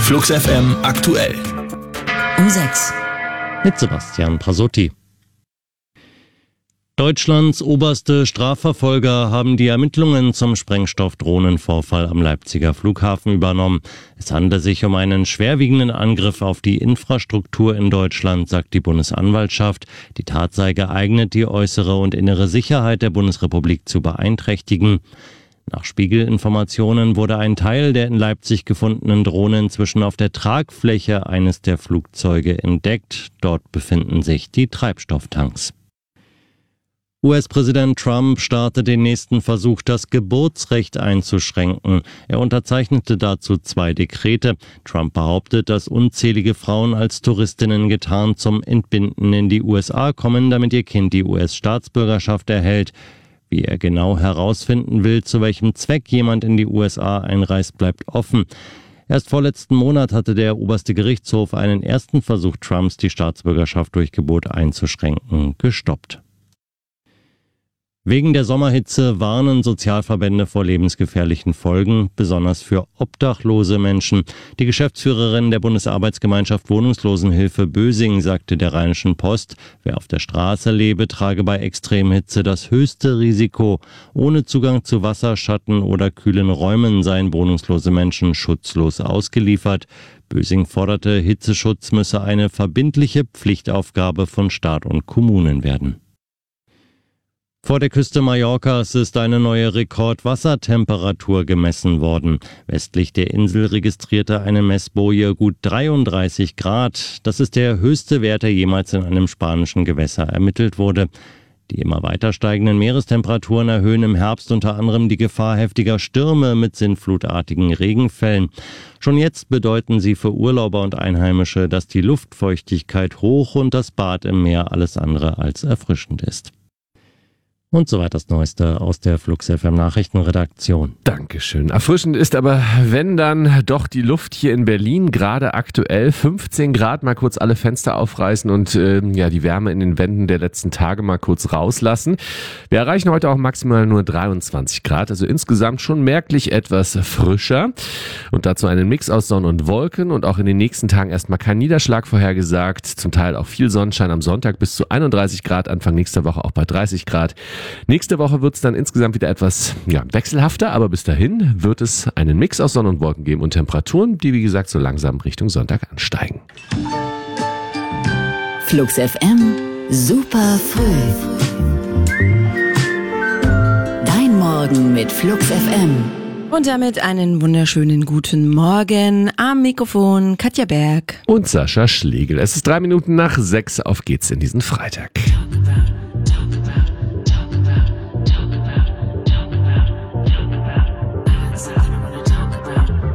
Flux FM aktuell. Um 6. Mit Sebastian Prasotti. Deutschlands oberste Strafverfolger haben die Ermittlungen zum Sprengstoffdrohnenvorfall am Leipziger Flughafen übernommen. Es handelt sich um einen schwerwiegenden Angriff auf die Infrastruktur in Deutschland, sagt die Bundesanwaltschaft. Die Tat sei geeignet, die äußere und innere Sicherheit der Bundesrepublik zu beeinträchtigen. Nach Spiegel-Informationen wurde ein Teil der in Leipzig gefundenen Drohne inzwischen auf der Tragfläche eines der Flugzeuge entdeckt. Dort befinden sich die Treibstofftanks. US-Präsident Trump startet den nächsten Versuch, das Geburtsrecht einzuschränken. Er unterzeichnete dazu 2 Dekrete. Trump behauptet, dass unzählige Frauen als Touristinnen getarnt zum Entbinden in die USA kommen, damit ihr Kind die US-Staatsbürgerschaft erhält. Wie er genau herausfinden will, zu welchem Zweck jemand in die USA einreist, bleibt offen. Erst vorletzten Monat hatte der oberste Gerichtshof einen ersten Versuch Trumps, die Staatsbürgerschaft durch Geburt einzuschränken, gestoppt. Wegen der Sommerhitze warnen Sozialverbände vor lebensgefährlichen Folgen, besonders für obdachlose Menschen. Die Geschäftsführerin der Bundesarbeitsgemeinschaft Wohnungslosenhilfe Bösing sagte der Rheinischen Post, wer auf der Straße lebe, trage bei Extremhitze das höchste Risiko. Ohne Zugang zu Wasser, Schatten oder kühlen Räumen seien wohnungslose Menschen schutzlos ausgeliefert. Bösing forderte, Hitzeschutz müsse eine verbindliche Pflichtaufgabe von Staat und Kommunen werden. Vor der Küste Mallorcas ist eine neue Rekordwassertemperatur gemessen worden. Westlich der Insel registrierte eine Messboje gut 33 Grad. Das ist der höchste Wert, der jemals in einem spanischen Gewässer ermittelt wurde. Die immer weiter steigenden Meerestemperaturen erhöhen im Herbst unter anderem die Gefahr heftiger Stürme mit sintflutartigen Regenfällen. Schon jetzt bedeuten sie für Urlauber und Einheimische, dass die Luftfeuchtigkeit hoch und das Bad im Meer alles andere als erfrischend ist. Und soweit das Neueste aus der Flux FM Nachrichtenredaktion. Dankeschön. Erfrischend ist aber, wenn dann doch die Luft hier in Berlin, gerade aktuell 15 Grad, mal kurz alle Fenster aufreißen und die Wärme in den Wänden der letzten Tage mal kurz rauslassen. Wir erreichen heute auch maximal nur 23 Grad, also insgesamt schon merklich etwas frischer. Und dazu einen Mix aus Sonne und Wolken und auch in den nächsten Tagen erstmal kein Niederschlag vorhergesagt. Zum Teil auch viel Sonnenschein am Sonntag bis zu 31 Grad, Anfang nächster Woche auch bei 30 Grad. Nächste Woche wird es dann insgesamt wieder etwas wechselhafter, aber bis dahin wird es einen Mix aus Sonne und Wolken geben und Temperaturen, die wie gesagt so langsam Richtung Sonntag ansteigen. Flux FM, super früh. Dein Morgen mit Flux FM. Und damit einen wunderschönen guten Morgen. Am Mikrofon Katja Berg und Sascha Schlegel. Es ist 3 Minuten nach 6. Auf geht's in diesen Freitag.